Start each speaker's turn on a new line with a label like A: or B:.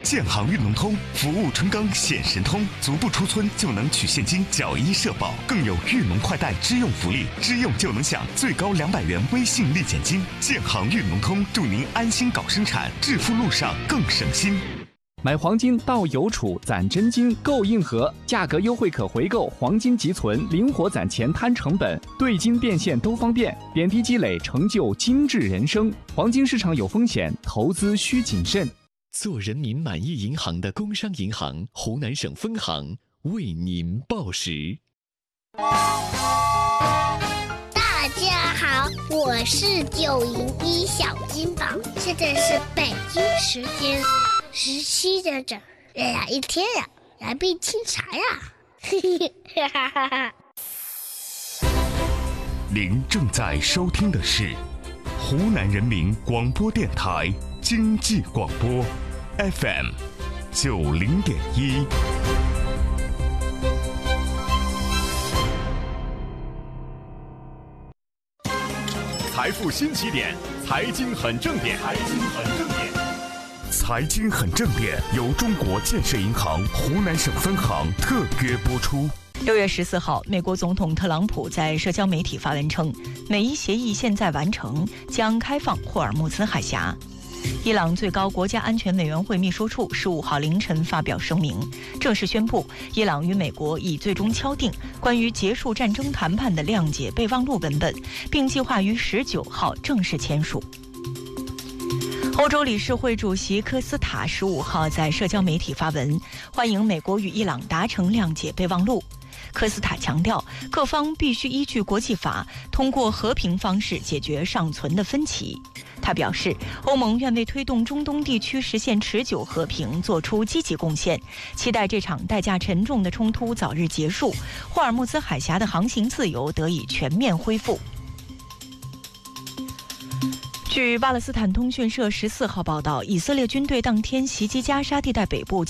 A: 建行运农通，服务春耕显神通，足不出村就能取现金缴医社保，更有运农快贷支用福利，支用就能享最高200元微信立减金。建行运农通，祝您安心搞生产，致富路上更省心。
B: 买黄金到邮储攒真金购硬核，价格优惠可回购，黄金即存，灵活攒钱摊成本，兑金变现都方便，点滴积累成就精致人生。黄金市场有风险，投资需谨慎。
C: 做人民满意银行的工商银行湖南省分行为您报时。
D: 大家好，我是901小金宝，现在是北京时间17点整，来一天呀，来杯清茶呀，哈哈哈。
A: 您正在收听的是湖南人民广播电台经济广播 FM 90.1。
E: 财富新起点，财经很正点，财经很正点。
A: 财经很正点由中国建设银行湖南省分行特约播出。
F: 6月14号，美国总统特朗普在社交媒体发文称，美伊协议现在完成，将开放霍尔木兹海峡。伊朗最高国家安全委员会秘书处15号凌晨发表声明，正式宣布伊朗与美国已最终敲定关于结束战争谈判的谅解备忘录文本，并计划于19号正式签署。欧洲理事会主席科斯塔15号在社交媒体发文，欢迎美国与伊朗达成谅解备忘录。科斯塔强调，各方必须依据国际法，通过和平方式解决尚存的分歧。他表示，欧盟愿为推动中东地区实现持久和平做出积极贡献，期待这场代价沉重的冲突早日结束，霍尔木兹海峡的航行自由得以全面恢复。据巴勒斯坦通讯社14号报道，以色列军队当天袭击加沙地带北部